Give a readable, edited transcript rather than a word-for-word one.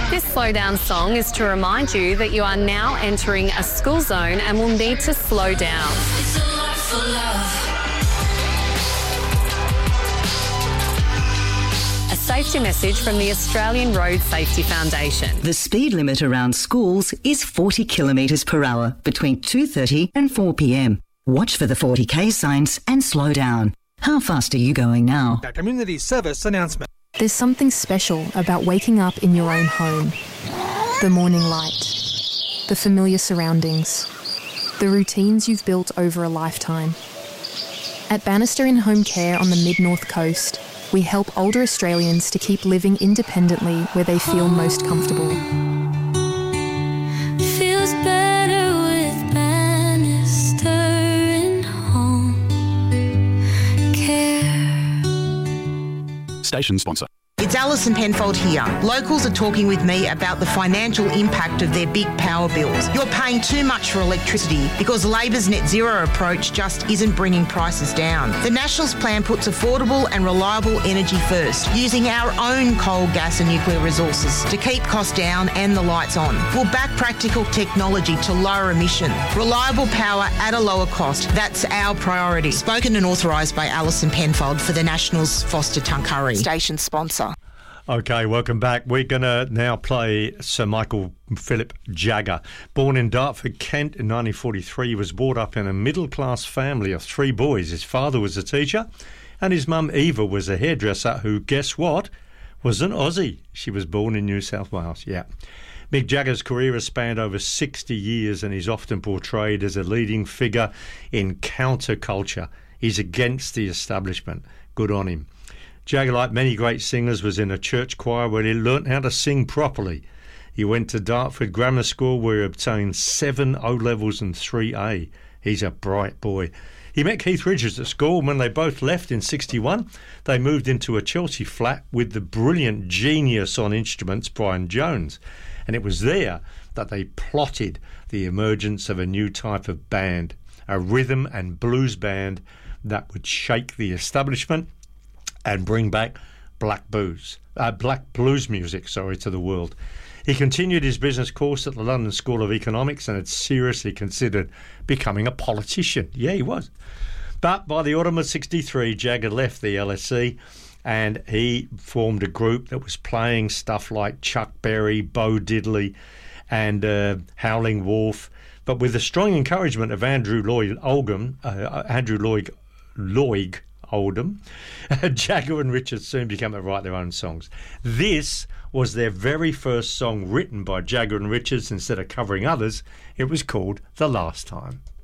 This slow down song is to remind you that you are now entering a school zone and will need to slow down. It's a lot for love. A safety message from the Australian Road Safety Foundation. The speed limit around schools is 40 kilometres per hour between 2:30 and 4 p.m. Watch for the 40k signs and slow down. How fast are you going now? A community service announcement. There's something special about waking up in your own home. The morning light, the familiar surroundings, the routines you've built over a lifetime. At Bannister in Home Care on the Mid-North Coast, we help older Australians to keep living independently where they feel most comfortable. Feels better with Bannister in Home Care. Station sponsor. It's Alison Penfold here. Locals are talking with me about the financial impact of their big power bills. You're paying too much for electricity because Labor's net zero approach just isn't bringing prices down. The Nationals plan puts affordable and reliable energy first, using our own coal, gas and nuclear resources to keep costs down and the lights on. We'll back practical technology to lower emission. Reliable power at a lower cost. That's our priority. Spoken and authorised by Alison Penfold for the Nationals Foster Tuncurry. Station sponsor. Okay, welcome back. We're going to now play Sir Michael Philip Jagger. Born in Dartford, Kent in 1943, he was brought up in a middle-class family of 3 boys. His father was a teacher and his mum, Eva, was a hairdresser who, guess what, was an Aussie. She was born in New South Wales, yeah. Mick Jagger's career has spanned over 60 years and he's often portrayed as a leading figure in counterculture. He's against the establishment. Good on him. Jagger, like many great singers, was in a church choir where he learnt how to sing properly. He went to Dartford Grammar School where he obtained 7 O-levels and 3 A. He's a bright boy. He met Keith Richards at school, and when they both left in 61, they moved into a Chelsea flat with the brilliant genius on instruments, Brian Jones. And it was there that they plotted the emergence of a new type of band, a rhythm and blues band that would shake the establishment and bring back black blues music to the world. He continued his business course at the London School of Economics and had seriously considered becoming a politician. Yeah, he was. But by the autumn of 63, Jagger left the LSE and he formed a group that was playing stuff like Chuck Berry, Bo Diddley and Howling Wolf, but with the strong encouragement of Andrew Lloyd Oldham, Jagger and Richards soon became to write their own songs. This was their very first song written by Jagger and Richards. Instead of covering others, it was called The Last Time.